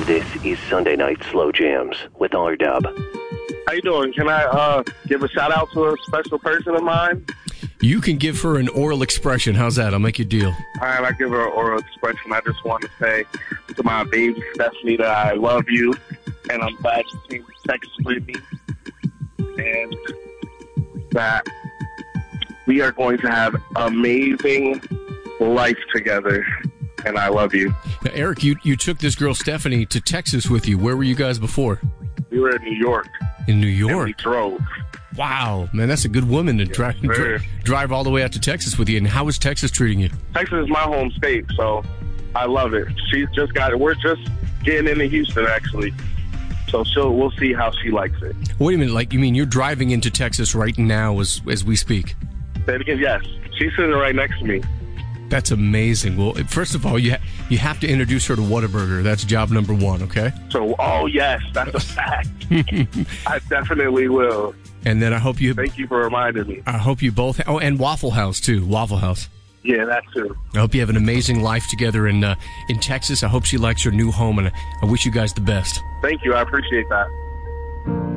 This is Sunday Night Slow Jams with R-Dub. How you doing? Can I give a shout-out to a special person of mine? You can give her an oral expression. How's that? I'll make you a deal. All right, I'll give her an oral expression. I just want to say to my baby Stephanie that I love you, and I'm glad you came to Texas with me, and that we are going to have amazing life together, and I love you. Now, Eric, you took this girl Stephanie to Texas with you. Where were you guys before? We were in New York. In New York? And we drove. Wow, man, that's a good woman to drive all the way out to Texas with you. And how is Texas treating you? Texas is my home state, so I love it. She's just got it. We're just getting into Houston, actually. So we'll see how she likes it. Wait a minute, like you mean you're driving into Texas right now as we speak? Say it again, yes. She's sitting right next to me. That's amazing. Well, first of all, you have to introduce her to Whataburger. That's job number one, okay? So, oh, yes, that's a fact. I definitely will. And then I hope you... Thank you for reminding me. I hope you both... Oh, and Waffle House, too. Waffle House. Yeah, that too. I hope you have an amazing life together in Texas. I hope she likes your new home, and I wish you guys the best. Thank you. I appreciate that.